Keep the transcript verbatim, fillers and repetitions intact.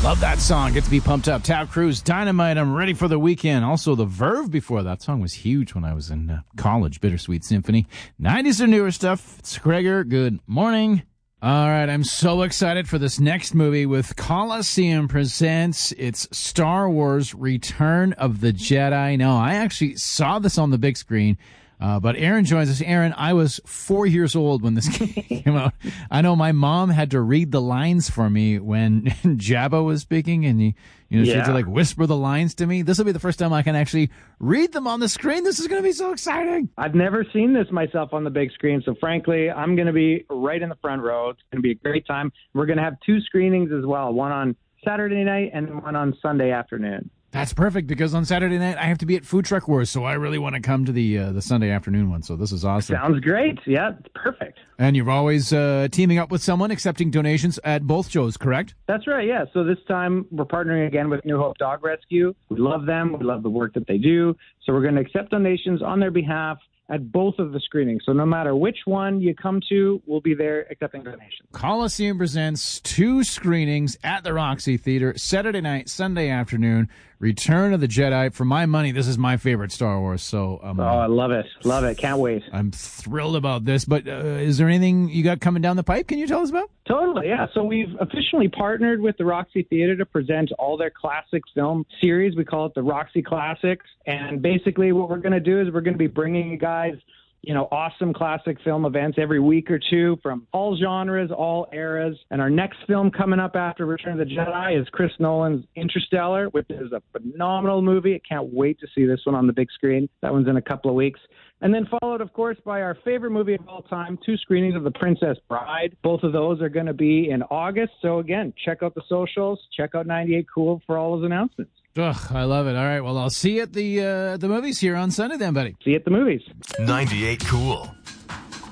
Love that song. Get to be pumped up. Tap Cruise, Dynamite. I'm ready for the weekend. Also, the Verve before that song was huge when I was in uh, college. Bittersweet Symphony. nineties or newer stuff. It's Gregor. Good morning. All right, I'm so excited for this next movie with Coliseum Presents. It's Star Wars Return of the Jedi. No, I actually saw this on the big screen. Uh, but Aaron joins us. Aaron, I was four years old when this came out. I know my mom had to read the lines for me when Jabba was speaking, and he, you know, yeah. she had to like whisper the lines to me. This will be the first time I can actually read them on the screen. This is going to be so exciting. I've never seen this myself on the big screen, so frankly, I'm going to be right in the front row. It's going to be a great time. We're going to have two screenings as well, one on Saturday night and one on Sunday afternoon. That's perfect, because on Saturday night I have to be at Food Truck Wars, so I really want to come to the uh, the Sunday afternoon one. So this is awesome. Sounds great. Yeah, it's perfect. And you're always uh, teaming up with someone, accepting donations at both shows, correct? That's right, yeah. So this time we're partnering again with New Hope Dog Rescue. We love them. We love the work that they do. So we're going to accept donations on their behalf at both of the screenings. So no matter which one you come to, we'll be there accepting donations. Coliseum presents two screenings at the Roxy Theater, Saturday night, Sunday afternoon. Return of the Jedi. For my money, this is my favorite Star Wars. So, um, oh, I love it. Love it. Can't wait. I'm thrilled about this. But uh, is there anything you got coming down the pipe? Can you tell us about? Totally, yeah. So we've officially partnered with the Roxy Theater to present all their classic film series. We call it the Roxy Classics. And basically what we're going to do is we're going to be bringing you guys, you know, awesome classic film events every week or two from all genres, all eras. And our next film coming up after Return of the Jedi is Chris Nolan's Interstellar, which is a phenomenal movie. I can't wait to see this one on the big screen. That one's in a couple of weeks. And then followed, of course, by our favorite movie of all time, two screenings of The Princess Bride. Both of those are going to be in August. So, again, check out the socials. Check out ninety-eight Cool for all those announcements. Ugh, I love it. All right, well, I'll see you at the, uh, the movies here on Sunday then, buddy. See you at the movies. ninety-eight Cool.